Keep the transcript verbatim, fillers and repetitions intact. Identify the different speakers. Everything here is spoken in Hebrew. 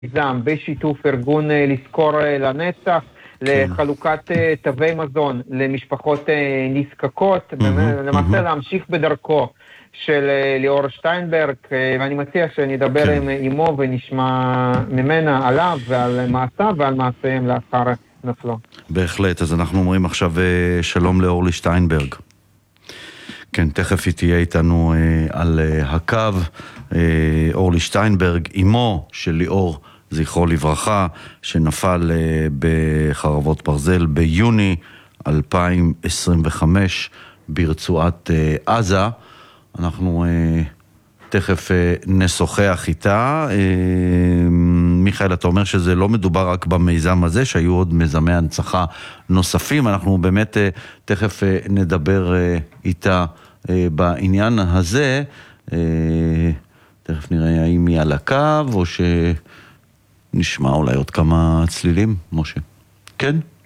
Speaker 1: מיזם בשיתוף ארגון לזכור לנצח, לחלוקת תווי מזון למשפחות נזקקות, למעשה להמשיך בדרכו של ליאור שטיינברג, ואני מציע שנדבר עם אמו ונשמע ממנה עליו ועל מעשיו ועל מעשיהם לאחר נפלו.
Speaker 2: בהחלט, אז אנחנו אומרים עכשיו שלום לאורלי שטיינברג. כן, תכף היא תהיה איתנו על הקו. אורלי שטיינברג, אמו של ליאור זכרו לברכה, שנפל בחרבות ברזל ביוני אלפיים עשרים וחמש ברצועת עזה. אנחנו תכף נשוחח איתה. מיכאל, אתה אומר שזה לא מדובר רק במיזם הזה, שהיו עוד מיזמי הנצחה נוספים. אנחנו באמת תכף נדבר איתה בעניין הזה. תכף נראה האם היא על הקו, או שנשמע אולי עוד כמה צלילים, משה. כן?